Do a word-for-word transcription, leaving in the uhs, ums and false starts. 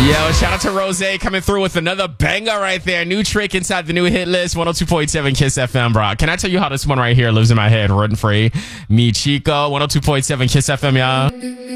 Yo, shout out to Rose coming through with another banger right there. New trick inside the new hit list, one oh two point seven Kiss F M, bro. Can I tell you how this one right here lives in my head, run free? Me Chico, one oh two point seven Kiss F M, y'all.